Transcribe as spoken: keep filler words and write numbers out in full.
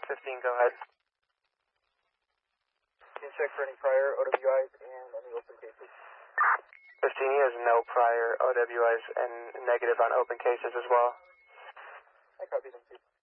fifteen, go ahead. Can you check for any prior O W Is and any open cases? fifteen, he has no prior O W Is and negative on open cases as well. I copy them too.